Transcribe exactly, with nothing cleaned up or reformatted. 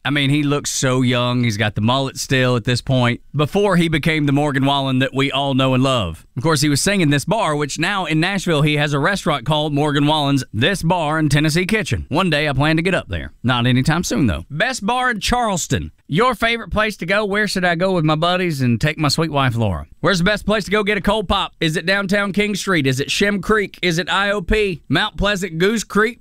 I mean, he looks so young. He's got the mullet still at this point, before he became the Morgan Wallen that we all know and love. Of course, he was singing this bar, which now in Nashville, he has a restaurant called Morgan Wallen's This Bar and Tennessee Kitchen. One day I plan to get up there. Not anytime soon, though. Best bar in Charleston. Your favorite place to go? Where should I go with my buddies and take my sweet wife, Laura? Where's the best place to go get a cold pop? Is it downtown King Street? Is it Shem Creek? Is it I O P? Mount Pleasant, Goose Creek?